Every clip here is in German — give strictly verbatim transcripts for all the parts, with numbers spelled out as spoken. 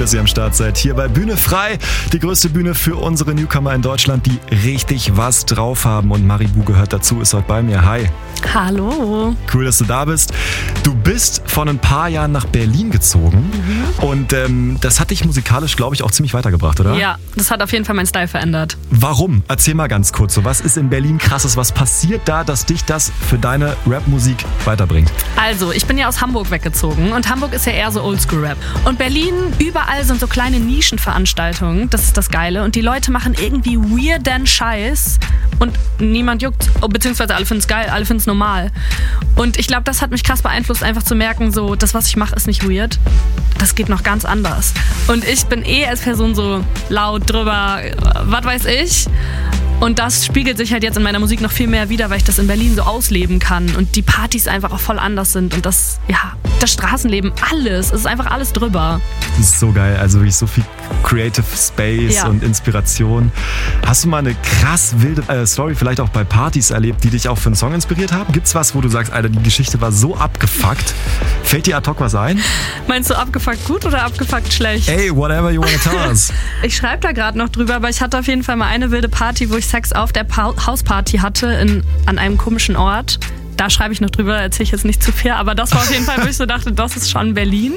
dass ihr am Start seid. Hier bei Bühne frei, die größte Bühne für unsere Newcomer in Deutschland, die richtig was drauf haben. Und Maribu gehört dazu, ist heute bei mir. Hi. Hallo. Cool, dass du da bist. Du bist vor ein paar Jahren nach Berlin gezogen. Mhm. Und ähm, das hat dich musikalisch, glaube ich, auch ziemlich weitergebracht, oder? Ja, das hat auf jeden Fall meinen Style verändert. Warum? Erzähl mal ganz kurz. So, was ist in Berlin krasses? Was passiert da, dass dich das für deine Rap-Musik weiterbringt? Also, ich bin ja aus Hamburg weggezogen und Hamburg ist ja eher so Oldschool-Rap. Und Berlin, überall sind so kleine Nischenveranstaltungen, das ist das Geile. Und die Leute machen irgendwie weirden Scheiß und niemand juckt, beziehungsweise alle finden es geil, alle finden es normal. Und ich glaube, das hat mich krass beeinflusst, einfach zu merken, so, das, was ich mache, ist nicht weird. Das geht noch ganz anders. Und ich bin eh als Person so laut drüber, was weiß ich. Und das spiegelt sich halt jetzt in meiner Musik noch viel mehr wider, weil ich das in Berlin so ausleben kann und die Partys einfach auch voll anders sind und das, ja, das Straßenleben, alles, es ist einfach alles drüber. Das ist so geil, also wirklich so viel Creative Space ja. und Inspiration. Hast du mal eine krass wilde äh, Story vielleicht auch bei Partys erlebt, die dich auch für einen Song inspiriert haben? Gibt's was, wo du sagst, Alter, die Geschichte war so abgefuckt? Fällt dir ad hoc was ein? Meinst du abgefuckt gut oder abgefuckt schlecht? Ey, whatever you wanna tell us. Ich schreibe da gerade noch drüber, aber ich hatte auf jeden Fall mal eine wilde Party, wo ich Sex auf der pa- Hausparty hatte in, an einem komischen Ort. Da schreibe ich noch drüber, erzähle ich jetzt nicht zu viel, aber das war auf jeden Fall, wo ich so dachte, das ist schon Berlin.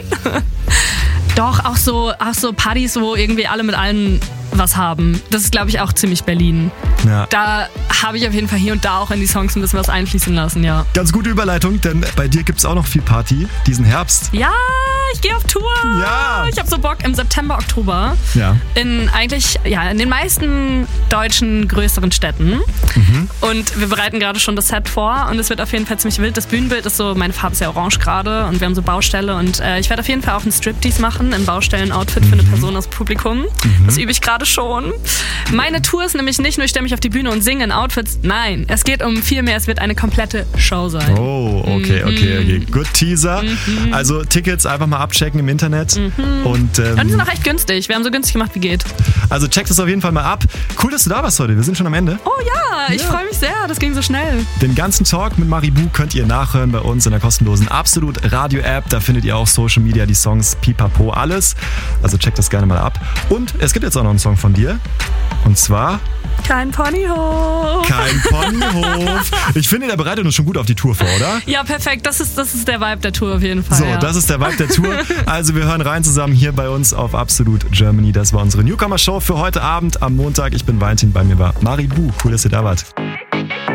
Doch, auch so, auch so Partys, wo irgendwie alle mit allen was haben. Das ist, glaube ich, auch ziemlich Berlin. Ja. Da habe ich auf jeden Fall hier und da auch in die Songs ein bisschen was einfließen lassen, ja. Ganz gute Überleitung, denn bei dir gibt es auch noch viel Party diesen Herbst. Ja, ich gehe auf Tour. Ja. Ich habe so Bock im September, Oktober. Ja. In eigentlich, ja, in den meisten deutschen größeren Städten. Mhm. Und wir bereiten gerade schon das Set vor und es wird auf jeden Fall ziemlich wild. Das Bühnenbild ist so, meine Farbe ist ja orange gerade und wir haben so Baustelle und äh, ich werde auf jeden Fall auch einen Striptease machen, im Baustellen-Outfit für eine Person aus dem Publikum. Mhm. Das übe ich gerade schon. Meine Tour ist nämlich nicht nur, ich stelle mich auf die Bühne und singe in Outfits. Nein, es geht um viel mehr. Es wird eine komplette Show sein. Oh, okay, okay, okay. Good Teaser. Mhm. Also Tickets einfach mal abchecken im Internet. Mhm. Und, ähm, und die sind auch echt günstig. Wir haben so günstig gemacht, wie geht. Also check das auf jeden Fall mal ab. Cool, dass du da warst heute. Wir sind schon am Ende. Oh ja, ich ja. freue mich sehr. Das ging so schnell. Den ganzen Talk mit Maribu könnt ihr nachhören bei uns in der kostenlosen Absolut Radio App. Da findet ihr auch Social Media, die Songs, Pipapo, alles. Also checkt das gerne mal ab. Und es gibt jetzt auch noch einen Song von dir. Und zwar... Kein Ponyhof. Kein Ponyhof. Ich finde, der bereitet uns schon gut auf die Tour vor, oder? Ja, perfekt. Das ist, das ist der Vibe der Tour auf jeden Fall. So, ja. das ist der Vibe der Tour. Also wir hören rein zusammen hier bei uns auf Absolut Germany. Das war unsere Newcomer-Show für heute Abend am Montag. Ich bin Valentin, bei mir war Maribu. Cool, dass ihr da wart.